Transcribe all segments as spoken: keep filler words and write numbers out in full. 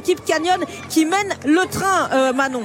l'équipe Canyon qui mène le train, euh, Manon.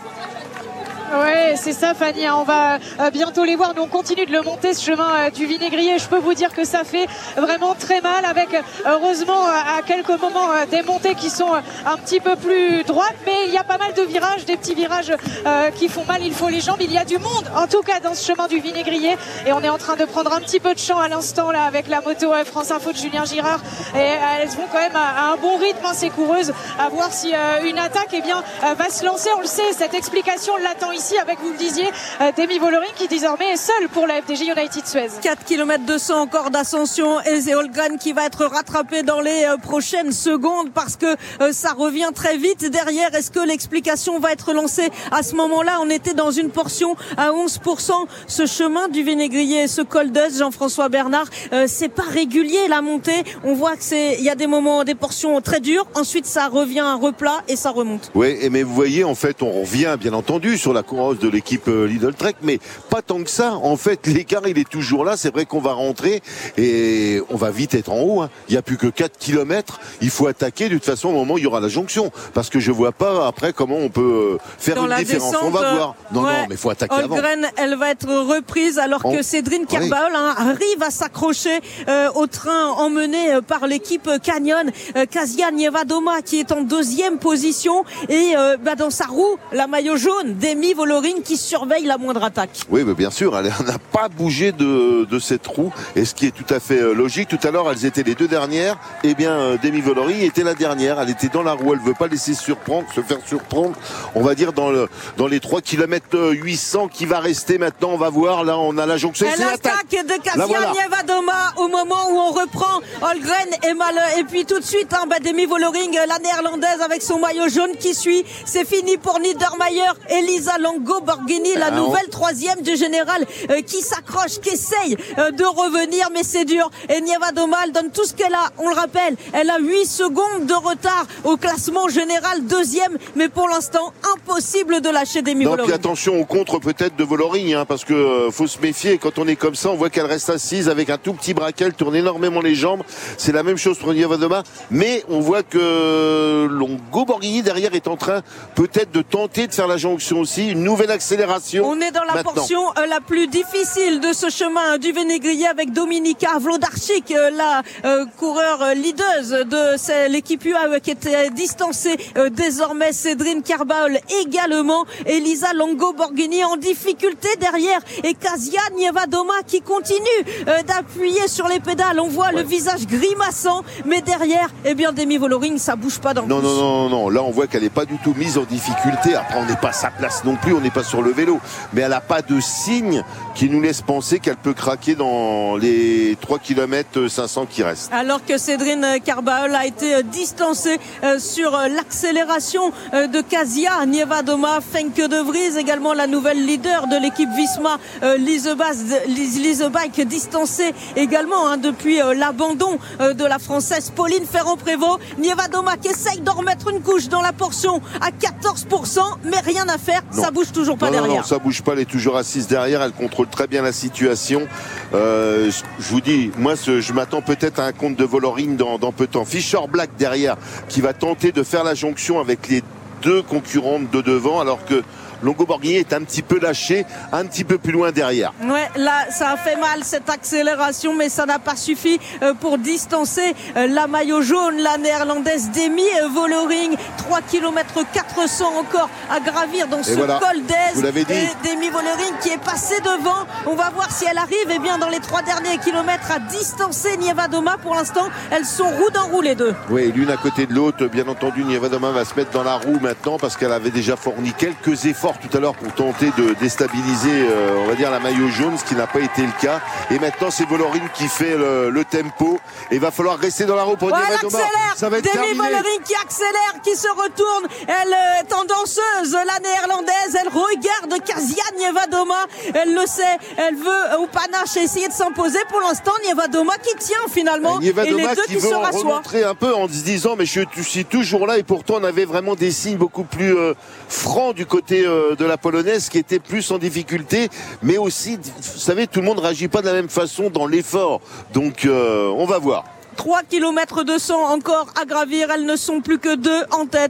Ouais, c'est ça, Fanny. On va bientôt les voir. Nous, on continue de le monter, ce chemin du Vinaigrier. Je peux vous dire que ça fait vraiment très mal, avec heureusement à quelques moments des montées qui sont un petit peu plus droites, mais il y a pas mal de virages, des petits virages qui font mal. Il faut les jambes. Il y a du monde, en tout cas, dans ce chemin du Vinaigrier. Et on est en train de prendre un petit peu de champ à l'instant là avec la moto France Info de Julien Girard. Et elles vont quand même à un bon rythme, hein, ces coureuses, à voir si une attaque, eh bien, va se lancer. On le sait, cette explication l'attend ici. Ici avec, vous le disiez, euh, Demi Vollering qui désormais est seul pour la F D J United Suez. quatre kilomètres deux cents encore d'ascension et c'est Holgren qui va être rattrapé dans les euh, prochaines secondes parce que euh, ça revient très vite derrière. Est-ce que l'explication va être lancée à ce moment-là? On était dans une portion à onze pour cent. Ce chemin du Vinaigrier, ce col d'Eus, Jean-François Bernard, euh, c'est pas régulier la montée. On voit que c'est, il y a des moments, des portions très dures. Ensuite, ça revient à replat et ça remonte. Oui, mais vous voyez, en fait, on revient bien entendu sur la course de l'équipe Lidl Trek, mais pas tant que ça. En fait, l'écart, il est toujours là. C'est vrai qu'on va rentrer et on va vite être en haut. Hein. Il n'y a plus que quatre kilomètres. Il faut attaquer de toute façon au moment où il y aura la jonction. Parce que je vois pas après comment on peut faire dans une différence. Descente, on va voir. Non, ouais. non, mais il faut attaquer Holgren, avant. elle va être reprise alors on... que Cédrine Kerbaol, hein, arrive à s'accrocher euh, au train emmené euh, par l'équipe Canyon. Euh, Kasia Nievadoma qui est en deuxième position et euh, bah, dans sa roue, la maillot jaune, Demi Vollering qui surveille la moindre attaque. Oui, mais bien sûr, elle n'a pas bougé de, de cette roue, et ce qui est tout à fait logique. Tout à l'heure, elles étaient les deux dernières. Eh bien, Demi Vollering était la dernière. Elle était dans la roue. Elle ne veut pas laisser surprendre, se faire surprendre. On va dire dans le dans les trois kilomètres huit cents qui va rester maintenant. On va voir. Là, on a la jonction. Elle attaque de Kasia voilà. Nievadoma au moment où on reprend Holgren et mal et puis tout de suite, hein, bah, Demi Vollering, la néerlandaise avec son maillot jaune qui suit. C'est fini pour Niedermayer. Elisa Longo Borghini, la ah, nouvelle on... troisième du général euh, qui s'accroche, qui essaye euh, de revenir, mais c'est dur. Et Nievadoma, elle donne tout ce qu'elle a. On le rappelle, elle a huit secondes de retard au classement général, deuxième, mais pour l'instant, impossible de lâcher Demi Vollering. Donc attention au contre peut-être de Vollering, hein, parce que euh, faut se méfier. Quand on est comme ça, on voit qu'elle reste assise avec un tout petit braquet, elle tourne énormément les jambes. C'est la même chose pour Nievadoma, mais on voit que Longo Borghini derrière est en train peut-être de tenter de faire la jonction aussi, une nouvelle accélération. On est dans la maintenant. portion euh, la plus difficile de ce chemin euh, du Vinaigrier avec Dominika Vlodarczyk, euh, la euh, coureur euh, leaduse de l'équipe U A E qui était distancée euh, désormais. Cédrine Kerbaol également, Elisa Longo Borghini en difficulté derrière et Kasia Nievadoma qui continue euh, d'appuyer sur les pédales. On voit ouais. le visage grimaçant, mais derrière, eh bien Demi Vollering, ça bouge pas dans le non, non, non, non, là on voit qu'elle n'est pas du tout mise en difficulté. Après, on n'est pas à sa place non plus, on n'est pas sur le vélo, mais elle n'a pas de signe qui nous laisse penser qu'elle peut craquer dans les trois kilomètres cinq cents qui restent. Alors que Cédrine Kerbaol a été distancée euh, sur l'accélération euh, de Kasia Nievadoma. Fenke de Vries, également la nouvelle leader de l'équipe Visma, euh, Lisebike, distancée également hein, depuis euh, l'abandon euh, de la Française Pauline Ferrand-Prévot. Nievadoma qui essaye d'en remettre une couche dans la portion à quatorze pour cent, mais rien à faire, non. ça bouge toujours pas non, derrière. Non, non, ça bouge pas, elle est toujours assise derrière, elle contrôle très bien la situation. Euh, je vous dis, moi ce, je m'attends peut-être à un compte de Vollering dans, dans peu de temps. Fischer Black derrière qui va tenter de faire la jonction avec les deux concurrentes de devant, alors que Longo Borghini est un petit peu lâché, un petit peu plus loin derrière. Ouais, là, ça a fait mal cette accélération, mais ça n'a pas suffi euh, pour distancer euh, la maillot jaune, la néerlandaise Demi Vollering. trois kilomètres quatre cents encore à gravir dans ce voilà, col d'Aise. Vous l'avez dit. Et Demi Vollering qui est passée devant. On va voir si elle arrive eh bien, dans les trois derniers kilomètres à distancer Nievadoma. Pour l'instant, elles sont roue dans roue les deux. Oui, l'une à côté de l'autre. Bien entendu, Nievadoma va se mettre dans la roue maintenant parce qu'elle avait déjà fourni quelques efforts tout à l'heure pour tenter de déstabiliser euh, on va dire la maillot jaune, ce qui n'a pas été le cas, et maintenant c'est Vollering qui fait le, le tempo et il va falloir rester dans la roue pour ouais, Nievadoma. Ça va être Demi terminé. Vollering qui accélère, qui se retourne, elle est en danseuse, la néerlandaise, elle regarde Kasia Nievadoma, elle le sait, elle veut au panache essayer de s'imposer. Pour l'instant Nievadoma qui tient finalement et, et les deux qui, qui se rassoient. Remontrer un peu en se disant mais je, je suis toujours là, et pourtant on avait vraiment des signes beaucoup plus euh, francs du côté euh, de la polonaise qui était plus en difficulté, mais aussi vous savez tout le monde réagit pas de la même façon dans l'effort, donc euh, on va voir. trois kilomètres deux cents encore à gravir, elles ne sont plus que deux en tête.